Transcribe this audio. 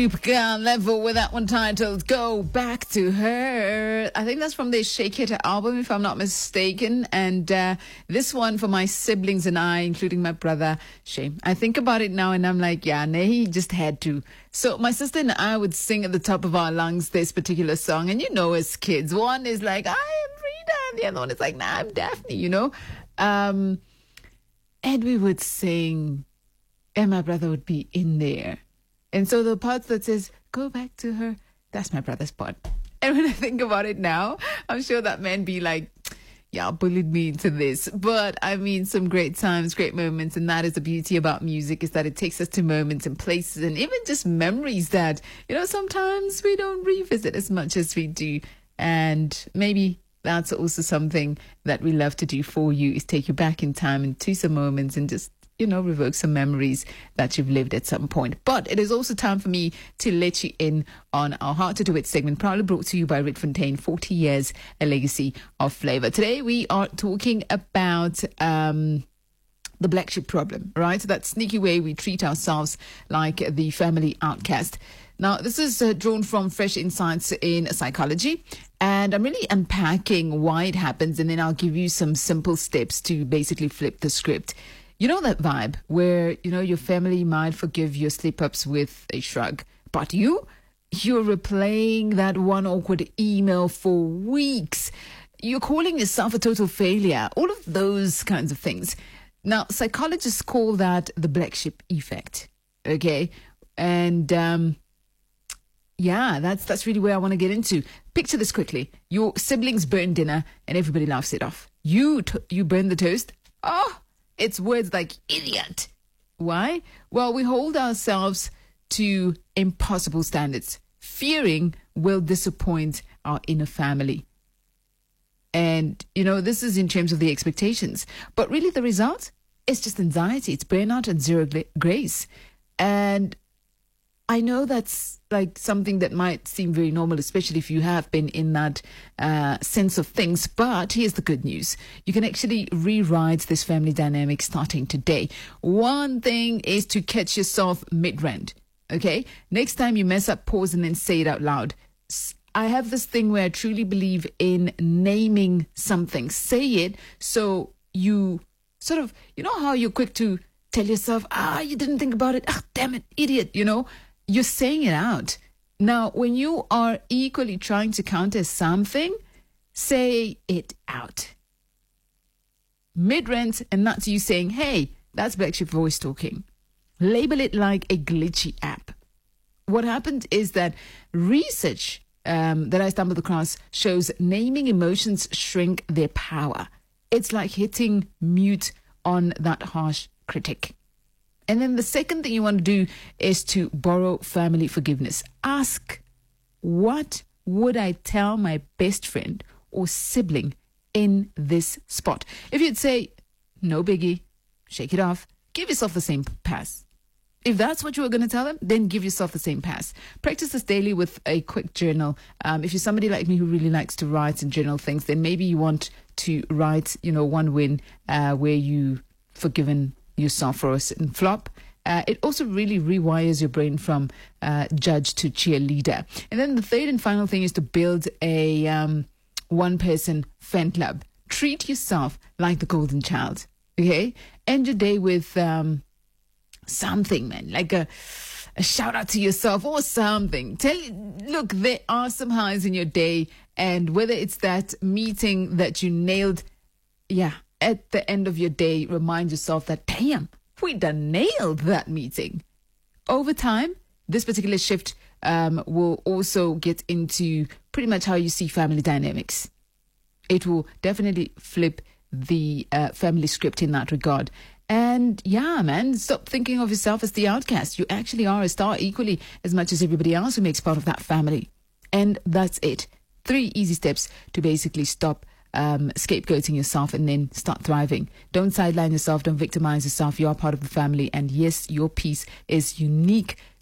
Deepika Level with that one titled Go Back to Her. I think that's from the Shake It album, if I'm not mistaken. And this one for my siblings and I, including my brother, Shame. I think about it now and I'm like, yeah, he just had to. So my sister and I would sing at the top of our lungs this particular song. And as kids, one is like, I am Rita. And the other one is like, nah, I'm Daphne, And we would sing, and my brother would be in there. And so the parts that says, go back to her, that's my brother's part. And when I think about it now, I'm sure that man be like, yeah, bullied me into this. But I mean, some great times, great moments. And that is the beauty about music, is that it takes us to moments and places and even just memories that, sometimes we don't revisit as much as we do. And maybe that's also something that we love to do for you, is take you back in time and to some moments and just revoke some memories that you've lived at some point. But it is also time for me to let you in on our Heart to Do It segment, proudly brought to you by Rietfontein, 40 years, a legacy of flavor. Today we are talking about the black sheep problem, right? So that sneaky way we treat ourselves like the family outcast. Now, this is drawn from Fresh Insights in Psychology, and I'm really unpacking why it happens, and then I'll give you some simple steps to basically flip the script. You know that vibe where, your family might forgive your slip-ups with a shrug, but you're replaying that one awkward email for weeks. You're calling yourself a total failure, all of those kinds of things. Now, psychologists call that the black sheep effect, okay? And, that's really where I want to get into. Picture this quickly. Your siblings burn dinner and everybody laughs it off. You burn the toast. Oh, it's words like idiot. Why? Well, we hold ourselves to impossible standards, fearing we'll disappoint our inner family. And, this is in terms of the expectations. But really the result is just anxiety. It's burnout and zero grace. And I know that's like something that might seem very normal, especially if you have been in that sense of things. But here's the good news. You can actually rewrite this family dynamic starting today. One thing is to catch yourself mid-rant, okay? Next time you mess up, pause and then say it out loud. I have this thing where I truly believe in naming something. Say it so you sort of, how you're quick to tell yourself, you didn't think about it. Damn it, idiot, You're saying it out. Now, when you are equally trying to counter something, say it out. Mid-rant, and that's you saying, hey, that's black sheep voice talking. Label it like a glitchy app. What happened is that research that I stumbled across shows naming emotions shrink their power. It's like hitting mute on that harsh critic. And then the second thing you want to do is to borrow family forgiveness. Ask, what would I tell my best friend or sibling in this spot? If you'd say, no biggie, shake it off, give yourself the same pass. If that's what you were going to tell them, then give yourself the same pass. Practice this daily with a quick journal. If you're somebody like me who really likes to write and journal things, then maybe you want to write, one win where you forgiven yourself for a certain flop. It also really rewires your brain from judge to cheerleader. And then the third and final thing is to build a one-person fan club. Treat yourself like the golden child, okay? End your day with something, man, like a shout out to yourself or something. Look, there are some highs in your day, and whether it's that meeting that you nailed, at the end of your day, remind yourself that, damn, we done nailed that meeting. Over time, this particular shift will also get into pretty much how you see family dynamics. It will definitely flip the family script in that regard. And stop thinking of yourself as the outcast. You actually are a star equally as much as everybody else who makes part of that family. And that's it. 3 easy steps to basically stop scapegoating yourself and then start thriving. Don't sideline yourself. Don't victimize yourself. You are part of the family. And yes, your piece is unique